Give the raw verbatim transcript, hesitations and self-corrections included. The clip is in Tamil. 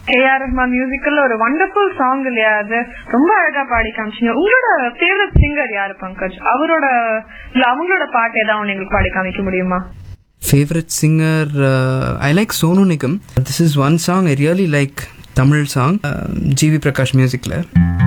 ஏ ஆர் ரஹ்மான் மியூசிக்கல்ல ஒரு வண்டர்ஃபுல் சாங் இல்லையா, அது ரொம்ப அழகா பாடி காமிச்சீங்க. உங்களோட ஃபேவரட் சிங்கர் யாரு பங்கஜ்? அவரோட இல்ல அவங்களோட பாட்டு ஏதாவது எங்களுக்கு பாடி காமிக்க முடியுமா? Favorite singer, uh, I like Sonu Nigam. This is one song I really like, Tamil song, uh, G V Prakash music la.